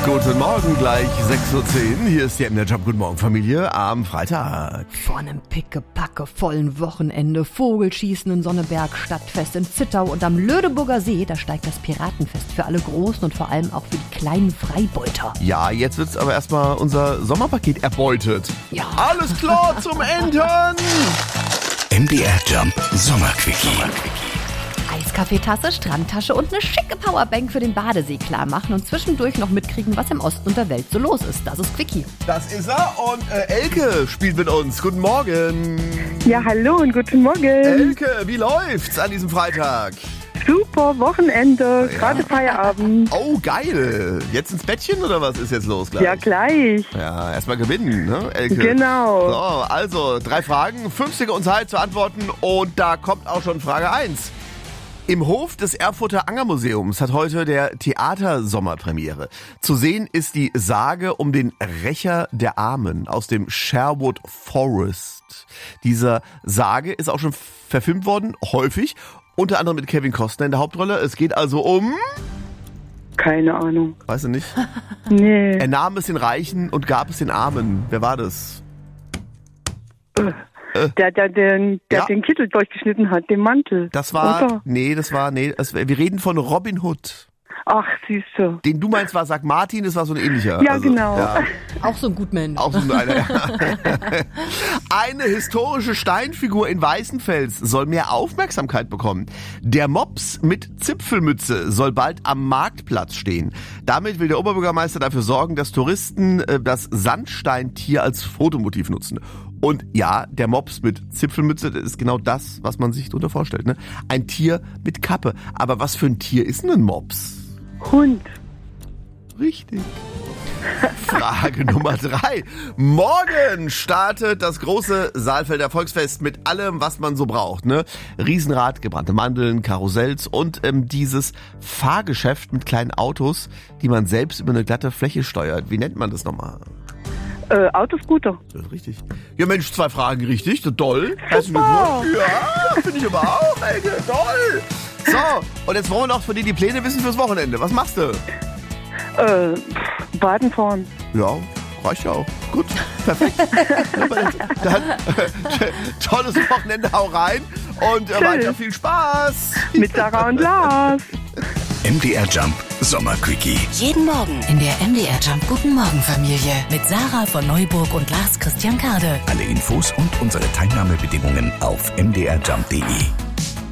Guten Morgen, gleich 6:10 Uhr. Hier ist die MDR Jump. Guten Morgen, Familie, am Freitag. Vor einem pickepacke vollen Wochenende, Vogelschießen in Sonneberg, Stadtfest in Zittau und am Lödeburger See, da steigt das Piratenfest für alle Großen und vor allem auch für die kleinen Freibeuter. Ja, jetzt wird's aber erstmal unser Sommerpaket erbeutet. Ja. Alles klar zum Enten! MDR Jump Sommerquickie. Eiskaffeetasse, Strandtasche und eine schicke Powerbank für den Badesee klar machen und zwischendurch noch mitkriegen, was im Osten und der Welt so los ist. Das ist Quickie. Das ist er und Elke spielt mit uns. Guten Morgen. Ja, hallo und guten Morgen. Elke, wie läuft's an diesem Freitag? Super, Wochenende, Ja. gerade Feierabend. Oh, geil. Jetzt ins Bettchen oder was ist jetzt los gleich? Ja, gleich. Ja, erstmal gewinnen, ne, Elke? Genau. So, also 3 Fragen, 5 Sekunden Zeit zu antworten und da kommt auch schon Frage 1. Im Hof des Erfurter Angermuseums hat heute der Theatersommerpremiere. Zu sehen ist die Sage um den Rächer der Armen aus dem Sherwood Forest. Dieser Sage ist auch schon verfilmt worden, häufig, unter anderem mit Kevin Costner in der Hauptrolle. Es geht also um... Keine Ahnung. Weißt du nicht? Nee. Er nahm es den Reichen und gab es den Armen. Wer war das? Der den Ja. Kittel durchgeschnitten hat, den Mantel. Das war... Oder? Wir reden von Robin Hood. Ach, siehst du. Den du meinst war St. Martin, das war so ein ähnlicher. Ja, genau. Ja, Auch so ein Gutmensch. auch so einer. Ja. Eine historische Steinfigur in Weißenfels soll mehr Aufmerksamkeit bekommen. Der Mops mit Zipfelmütze soll bald am Marktplatz stehen. Damit will der Oberbürgermeister dafür sorgen, dass Touristen das Sandsteintier als Fotomotiv nutzen. Und ja, der Mops mit Zipfelmütze, das ist genau das, was man sich darunter vorstellt. Ne? Ein Tier mit Kappe. Aber was für ein Tier ist denn ein Mops? Hund. Richtig. Frage Nummer 3. Morgen startet das große Saalfelder Volksfest mit allem, was man so braucht. Ne? Riesenrad, gebrannte Mandeln, Karussells und dieses Fahrgeschäft mit kleinen Autos, die man selbst über eine glatte Fläche steuert. Wie nennt man das nochmal? Autoscooter. Das ist richtig. Ja Mensch, 2 Fragen richtig. Toll. Herzlichen Glückwunsch. Ja, finde ich aber auch. Elke, toll. So, und jetzt wollen wir noch von dir die Pläne wissen fürs Wochenende. Was machst du? Baden fahren. Ja, reicht ja auch. Gut, perfekt. Dann tolles Wochenende, hau rein und weiter viel Spaß. Mit Sarah und Lars. MDR Jump Sommerquickie. Jeden Morgen in der MDR Jump Guten Morgen Familie mit Sarah von Neuburg und Lars Christian Kade. Alle Infos und unsere Teilnahmebedingungen auf mdrjump.de.